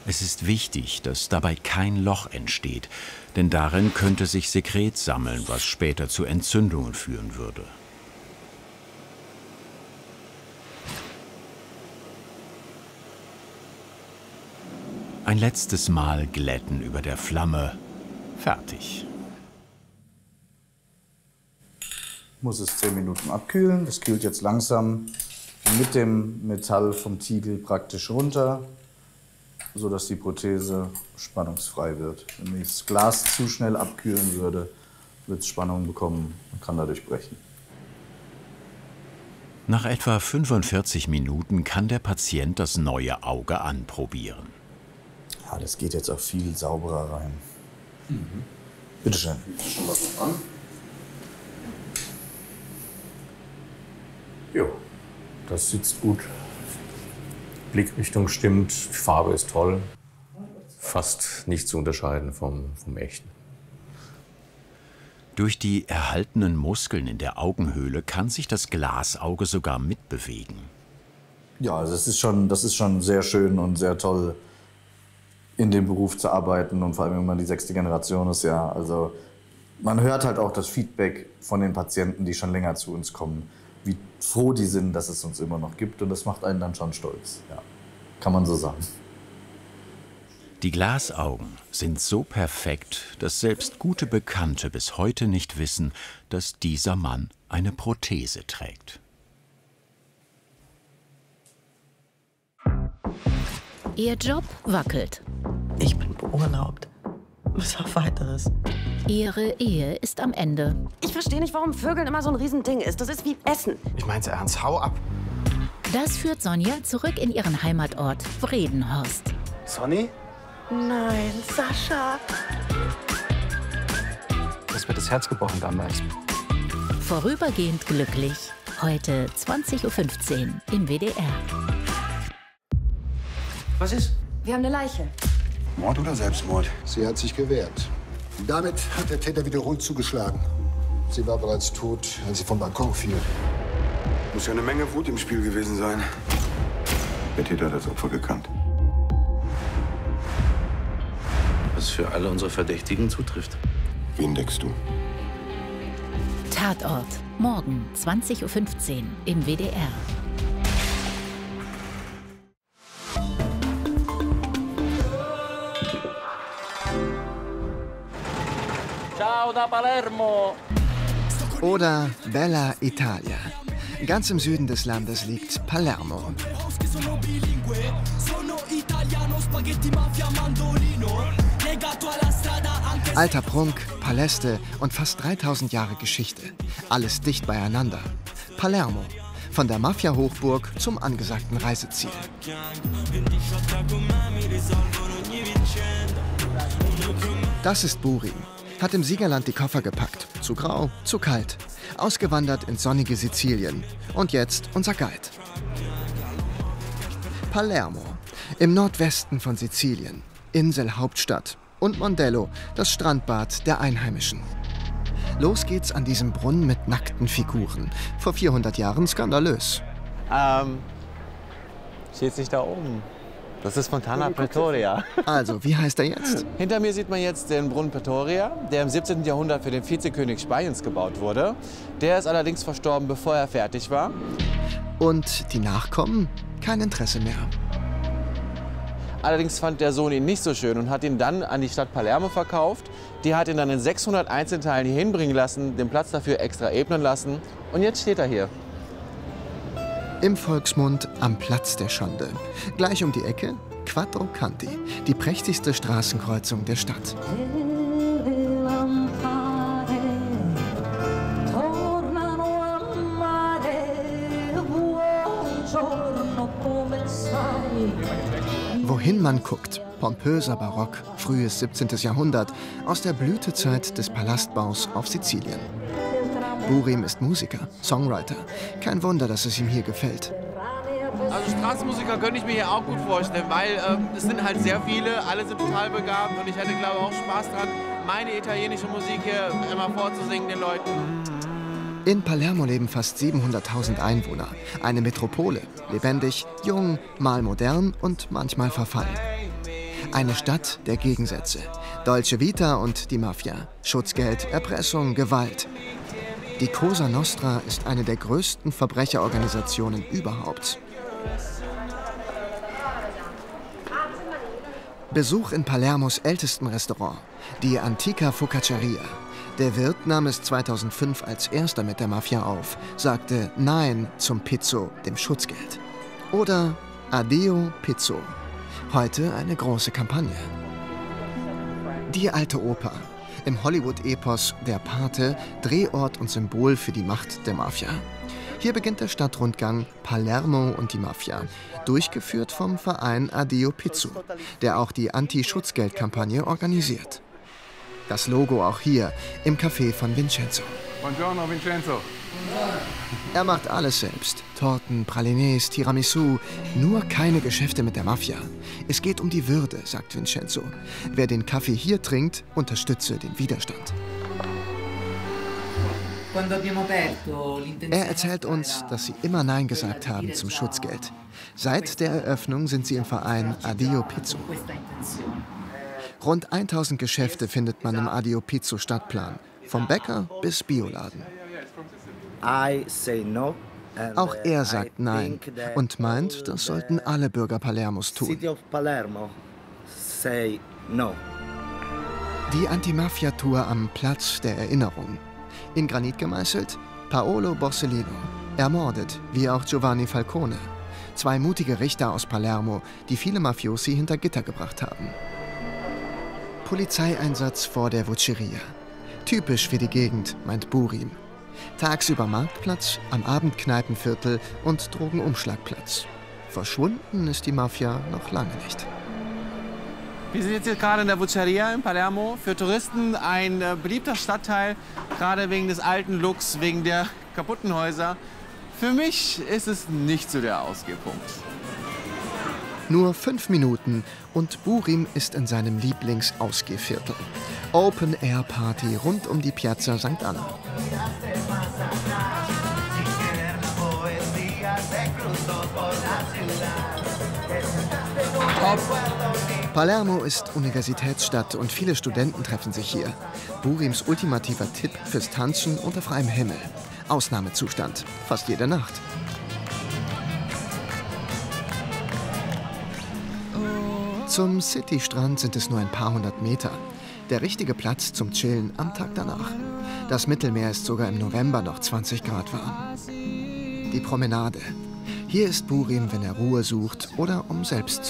Es ist wichtig, dass dabei kein Loch entsteht, denn darin könnte sich Sekret sammeln, was später zu Entzündungen führen würde. Ein letztes Mal glätten über der Flamme. Fertig. Muss es 10 Minuten abkühlen. Das kühlt jetzt langsam mit dem Metall vom Tiegel praktisch runter, sodass die Prothese spannungsfrei wird. Wenn das Glas zu schnell abkühlen würde, wird es Spannung bekommen und kann dadurch brechen. Nach etwa 45 Minuten kann der Patient das neue Auge anprobieren. Ja, das geht jetzt auch viel sauberer rein. Bitte schön. Schon was dran? Jo, das sitzt gut. Blickrichtung stimmt, die Farbe ist toll. Fast nicht zu unterscheiden vom echten. Durch die erhaltenen Muskeln in der Augenhöhle kann sich das Glasauge sogar mitbewegen. Ja, also das ist schon sehr schön und sehr toll, in dem Beruf zu arbeiten, und vor allem, wenn man die 6. Generation ist, ja. Also man hört halt auch das Feedback von den Patienten, die schon länger zu uns kommen, wie froh die sind, dass es uns immer noch gibt, und das macht einen dann schon stolz, ja. Kann man so sagen. Die Glasaugen sind so perfekt, dass selbst gute Bekannte bis heute nicht wissen, dass dieser Mann eine Prothese trägt. Ihr Job wackelt. Ich bin beurlaubt. Was auf Weiteres. Ihre Ehe ist am Ende. Ich verstehe nicht, warum Vögeln immer so ein Riesending ist. Das ist wie Essen. Ich meinte ernst, hau ab. Das führt Sonja zurück in ihren Heimatort Vredenhorst. Sonny? Nein, Sascha. Das wird das Herz gebrochen damals. Vorübergehend glücklich. Heute 20:15 Uhr im WDR. Was ist? Wir haben eine Leiche. Mord oder Selbstmord? Sie hat sich gewehrt. Damit hat der Täter wiederholt zugeschlagen. Sie war bereits tot, als sie vom Balkon fiel. Muss ja eine Menge Wut im Spiel gewesen sein. Der Täter hat das Opfer gekannt. Was für alle unsere Verdächtigen zutrifft. Wen deckst du? Tatort. Morgen 20:15 Uhr im WDR. Ciao da Palermo! Oder Bella Italia. Ganz im Süden des Landes liegt Palermo. Alter Prunk, Paläste und fast 3000 Jahre Geschichte. Alles dicht beieinander. Palermo. Von der Mafia-Hochburg zum angesagten Reiseziel. Das ist Burim. Hat im Siegerland die Koffer gepackt. Zu grau, zu kalt. Ausgewandert ins sonnige Sizilien. Und jetzt unser Guide. Palermo. Im Nordwesten von Sizilien. Inselhauptstadt. Und Mondello, das Strandbad der Einheimischen. Los geht's an diesem Brunnen mit nackten Figuren. Vor 400 Jahren skandalös. Steht sich da oben. Das ist Fontana Pretoria. Also, wie heißt er jetzt? Hinter mir sieht man jetzt den Brunnen Pretoria, der im 17. Jahrhundert für den Vizekönig Spaniens gebaut wurde. Der ist allerdings verstorben, bevor er fertig war. Und die Nachkommen? Kein Interesse mehr. Allerdings fand der Sohn ihn nicht so schön und hat ihn dann an die Stadt Palermo verkauft. Die hat ihn dann in 600 Einzelteilen hier hinbringen lassen, den Platz dafür extra ebnen lassen. Und jetzt steht er hier. Im Volksmund am Platz der Schande. Gleich um die Ecke Quattro Canti, die prächtigste Straßenkreuzung der Stadt. Wohin man guckt, pompöser Barock, frühes 17. Jahrhundert, aus der Blütezeit des Palastbaus auf Sizilien. Burim ist Musiker, Songwriter. Kein Wunder, dass es ihm hier gefällt. Also Straßenmusiker könnte ich mir hier auch gut vorstellen, weil es sind halt sehr viele, alle sind total begabt und ich hätte, glaube ich, auch Spaß dran, meine italienische Musik hier immer vorzusingen den Leuten. In Palermo leben fast 700.000 Einwohner. Eine Metropole, lebendig, jung, mal modern und manchmal verfallen. Eine Stadt der Gegensätze. Dolce Vita und die Mafia. Schutzgeld, Erpressung, Gewalt. Die Cosa Nostra ist eine der größten Verbrecherorganisationen überhaupt. Besuch in Palermos ältestem Restaurant, die Antica Focacceria. Der Wirt nahm es 2005 als erster mit der Mafia auf, sagte Nein zum Pizzo, dem Schutzgeld. Oder Addio Pizzo. Heute eine große Kampagne. Die alte Oper. Im Hollywood-Epos Der Pate, Drehort und Symbol für die Macht der Mafia. Hier beginnt der Stadtrundgang Palermo und die Mafia, durchgeführt vom Verein Addio Pizzo, der auch die Anti-Schutzgeld-Kampagne organisiert. Das Logo auch hier, im Café von Vincenzo. Buongiorno, Vincenzo. Er macht alles selbst. Torten, Pralinés, Tiramisu. Nur keine Geschäfte mit der Mafia. Es geht um die Würde, sagt Vincenzo. Wer den Kaffee hier trinkt, unterstütze den Widerstand. Er erzählt uns, dass sie immer Nein gesagt haben zum Schutzgeld. Seit der Eröffnung sind sie im Verein Addio Pizzo. Rund 1000 Geschäfte findet man im Addio Pizzo Stadtplan. Vom Bäcker bis Bioladen. Auch er sagt Nein und meint, das sollten alle Bürger Palermos tun. Die Anti-Mafia-Tour am Platz der Erinnerung. In Granit gemeißelt, Paolo Borsellino. Ermordet, wie auch Giovanni Falcone. 2 mutige Richter aus Palermo, die viele Mafiosi hinter Gitter gebracht haben. Polizeieinsatz vor der Voceria. Typisch für die Gegend, meint Burim. Tagsüber Marktplatz, am Abend Kneipenviertel und Drogenumschlagplatz. Verschwunden ist die Mafia noch lange nicht. Wir sind jetzt hier gerade in der Voceria in Palermo. Für Touristen ein beliebter Stadtteil, gerade wegen des alten Looks, wegen der kaputten Häuser. Für mich ist es nicht so der Ausgehpunkt. Nur 5 Minuten und Burim ist in seinem Lieblingsausgehviertel. Open-Air-Party rund um die Piazza St. Anna. Palermo ist Universitätsstadt und viele Studenten treffen sich hier. Burims ultimativer Tipp fürs Tanzen unter freiem Himmel. Ausnahmezustand, fast jede Nacht. Zum City-Strand sind es nur ein paar hundert Meter. Der richtige Platz zum Chillen am Tag danach. Das Mittelmeer ist sogar im November noch 20 Grad warm. Die Promenade. Hier ist Burim, wenn er Ruhe sucht oder um selbst zu